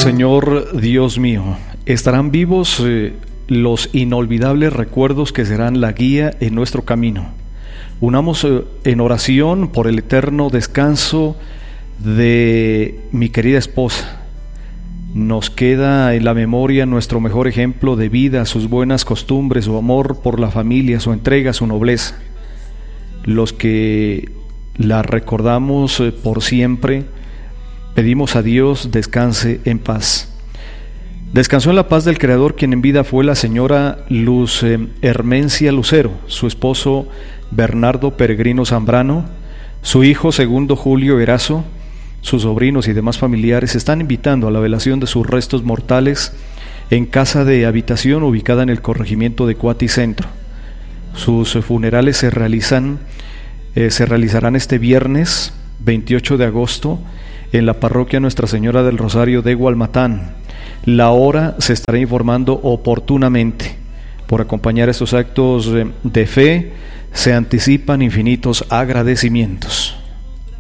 Señor Dios mío, estarán vivos los inolvidables recuerdos que serán la guía en nuestro camino. Unamos en oración por el eterno descanso de mi querida esposa. Nos queda en la memoria nuestro mejor ejemplo de vida, sus buenas costumbres, su amor por la familia, su entrega, su nobleza. Los que la recordamos por siempre, pedimos a Dios descanse en paz. Descansó en la paz del Creador, quien en vida fue la señora Luz Hermencia Lucero, su esposo Bernardo Peregrino Zambrano, su hijo segundo Julio Erazo. Sus sobrinos y demás familiares están invitando a la velación de sus restos mortales en casa de habitación ubicada en el corregimiento de Cuati Centro. Sus funerales se realizarán este viernes 28 de agosto en la parroquia Nuestra Señora del Rosario de Gualmatán. La hora se estará informando oportunamente. Por acompañar estos actos de fe se anticipan infinitos agradecimientos.